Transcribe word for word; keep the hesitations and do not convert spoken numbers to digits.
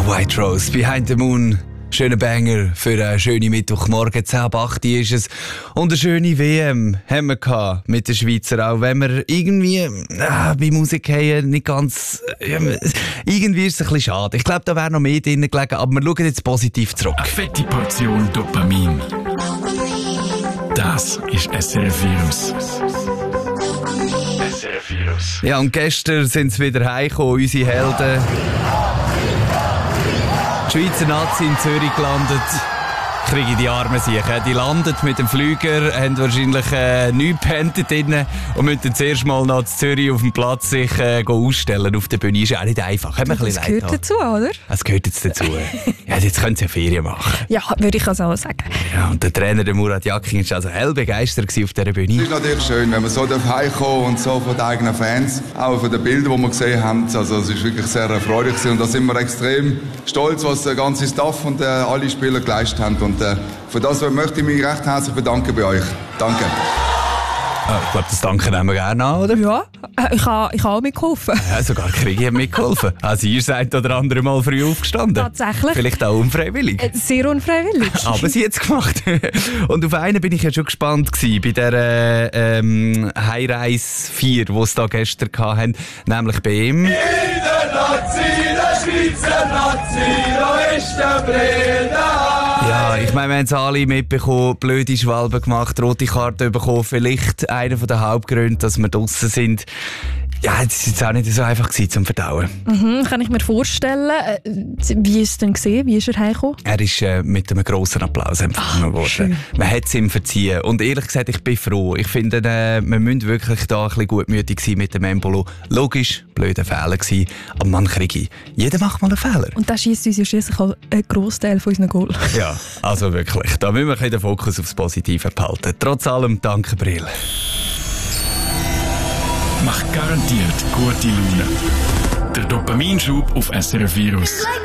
White Rose, Behind the Moon. Schöner Banger für einen schönen Mittwochmorgen. zehn ab acht ist es. Und eine schöne W M haben wir gehabt mit den Schweizer. Auch wenn wir irgendwie äh, bei Musik haben, nicht ganz... Äh, irgendwie ist es ein bisschen schade. Ich glaube, da wäre noch mehr drin gelegen. Aber wir schauen jetzt positiv zurück. Eine fette Portion Dopamin. Das ist S R F-Virus. S R F-Virus. Ja, und gestern sind sie wieder heimgekommen, unsere Helden. Die Schweizer Nazi in Zürich gelandet. Kriege die Arme sicher. Die landet mit dem Flüger, haben wahrscheinlich äh, nichts gepennt drin und müssen dann zuerst mal nach Zürich auf dem Platz sich äh, ausstellen auf der Bühne. Ist auch nicht einfach. Hat das ein gehört leid dazu, oder? Das gehört jetzt dazu. Ja, jetzt können sie ja Ferien machen. Ja, würde ich also auch sagen. Ja, und der Trainer, der Murat Yakin, war also hell begeistert auf dieser Bühne. Es ist natürlich schön, wenn man so heimkommen und so von den eigenen Fans, auch von den Bildern, die wir gesehen haben. Also es ist wirklich sehr erfreulich und da sind wir extrem stolz, was der ganze Staff und äh, alle Spieler geleistet haben. Und äh, für das möchte ich mich recht herzlich bedanken bei euch. Danke. Ah, ich glaube, das Danken nehmen wir gerne an, oder? Ja, ich habe ich ha auch mitgeholfen. Ja, sogar Krigi hat mitgeholfen. Also ihr seid oder andere mal früh aufgestanden. Tatsächlich. Vielleicht auch unfreiwillig. Äh, Sehr unfreiwillig. Aber sie hat es gemacht. Und auf einen bin ich ja schon gespannt gewesen, bei dieser ähm, Heimreise vier, die es da gestern hatten, nämlich bei ihm. In der Nazi, der Schweizer Nazi, da ist der Breda. Ja, ich meine, wir haben es alle mitbekommen, blöde Schwalben gemacht, rote Karte bekommen, vielleicht einer der Hauptgründe, dass wir draussen sind. Ja, es war jetzt auch nicht so einfach gewesen, zum Verdauen. Mhm, kann ich mir vorstellen. Äh, Wie ist es denn gesehen? Wie ist er heimgekommen? Er ist äh, mit einem grossen Applaus empfangen worden. Schön. Man hat es ihm verziehen. Und ehrlich gesagt, ich bin froh. Ich finde, äh, wir müssen wirklich da ein bisschen gutmütig sein mit dem Embolo. Logisch, blöder Fehler gewesen. Aber man kriege jeder macht mal einen Fehler. Und da schießt uns ja schliesslich auch ein Grossteil von unseren Goal. Ja, also wirklich. Da müssen wir ein bisschen den Fokus aufs Positive behalten. Trotz allem, danke Brill. Macht garantiert gute Laune. Der Dopaminschub auf S R F Virus.